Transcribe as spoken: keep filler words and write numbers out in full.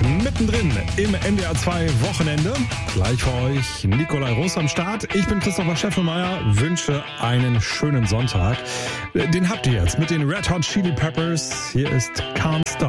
mittendrin im N D R zwei Wochenende. Gleich für euch Nikolai Russ am Start. Ich bin Christopher Steffenmeier, wünsche einen schönen Sonntag. Den habt ihr jetzt mit den Red Hot Chili Peppers. Hier ist Can't Stop.